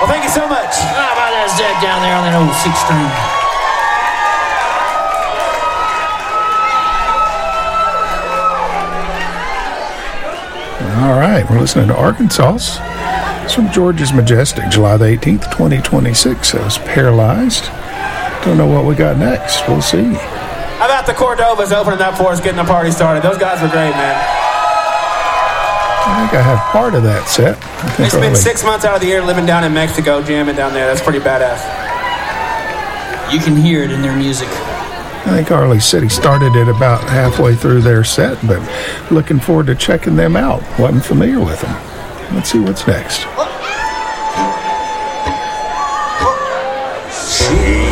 Well, thank you so much. How about that Zach down there on that old 6-string? All right, we're listening to Arkansas. It's from George's Majestic, July the 18th, 2026. I was paralyzed. Don't know what we got next. We'll see. How about the Cordovas opening up for us, getting the party started? Those guys were great, man. I think I have part of that set. They spent 6 months out of the year living down in Mexico, jamming down there. That's pretty badass. You can hear it in their music. I think Arlie said he started it about halfway through their set, but looking forward to checking them out. Wasn't familiar with them. Let's see what's next. She